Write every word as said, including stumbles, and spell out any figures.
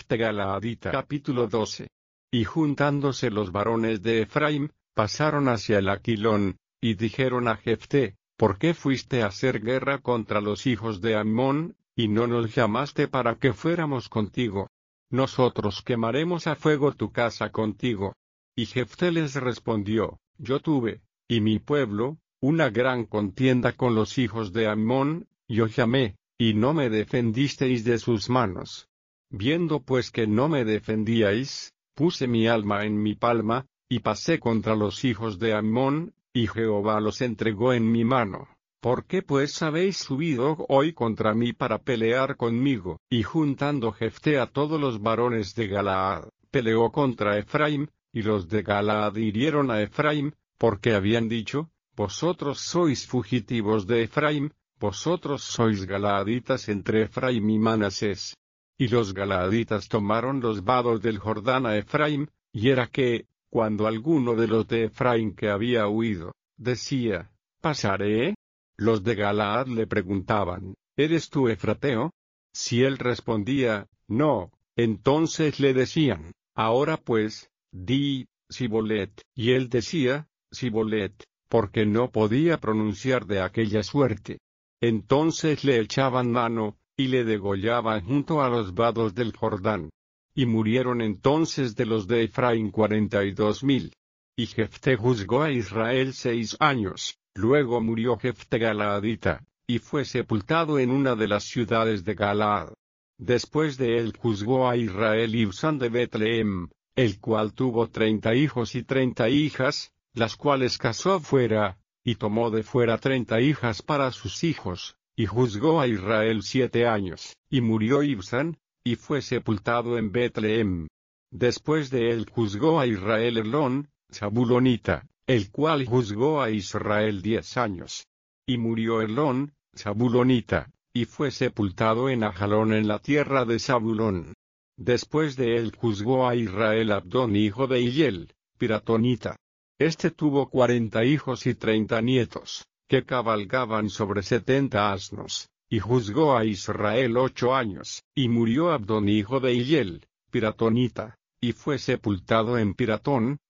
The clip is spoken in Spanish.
Jefte Galaadita. Capítulo doce. Y juntándose los varones de Efraim, pasaron hacia el Aquilón, y dijeron a Jefté: ¿Por qué fuiste a hacer guerra contra los hijos de Ammón, y no nos llamaste para que fuéramos contigo? Nosotros quemaremos a fuego tu casa contigo. Y Jefté les respondió: Yo tuve, y mi pueblo, una gran contienda con los hijos de Ammón, yo llamé, y no me defendisteis de sus manos. Viendo pues que no me defendíais, puse mi alma en mi palma, y pasé contra los hijos de Ammón, y Jehová los entregó en mi mano. ¿Por qué pues habéis subido hoy contra mí para pelear conmigo? Y juntando Jefté a todos los varones de Galaad, peleó contra Efraim, y los de Galaad hirieron a Efraim, porque habían dicho: Vosotros sois fugitivos de Efraim, vosotros sois galaaditas entre Efraim y Manasés. Y los galaaditas tomaron los vados del Jordán a Efraim, y era que, cuando alguno de los de Efraim que había huido, decía: ¿Pasaré? Los de Galaad le preguntaban: ¿Eres tú efrateo? Si él respondía: No, entonces le decían: Ahora pues, di, Sibolet. Y él decía: Sibolet, porque no podía pronunciar de aquella suerte. Entonces le echaban mano, y le degollaban junto a los vados del Jordán. Y murieron entonces de los de Efraim cuarenta y dos mil. Y Jefté juzgó a Israel seis años, luego murió Jefté Galaadita, y fue sepultado en una de las ciudades de Galaad. Después de él juzgó a Israel Ibsán de Betlehem, el cual tuvo treinta hijos y treinta hijas, las cuales casó fuera, y tomó de fuera treinta hijas para sus hijos, y juzgó a Israel siete años, y murió Ibsán, y fue sepultado en Betlehem. Después de él juzgó a Israel Elón, Zabulonita, el cual juzgó a Israel diez años. Y murió Elón, Zabulonita, y fue sepultado en Ajalón en la tierra de Zabulón. Después de él juzgó a Israel Abdón hijo de Hillel, Piratonita. Este tuvo cuarenta hijos y treinta nietos, que cabalgaban sobre setenta asnos, y juzgó a Israel ocho años. Y murió Abdón hijo de Hillel, Piratonita, y fue sepultado en Piratón,